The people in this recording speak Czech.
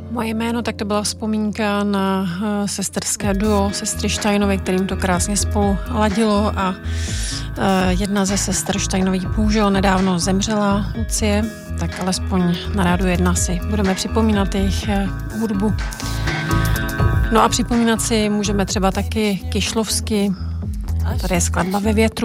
Moje jméno, tak to byla vzpomínka na sesterské duo sestry Steinovy, kterým to krásně spolu ladilo a jedna ze sester Steinových bohužel nedávno zemřela, Lucie, tak alespoň na Rádiu 1 si budeme připomínat jejich hudbu. No a připomínat si můžeme třeba taky Kyšlovsky, tady je skladba Ve větru.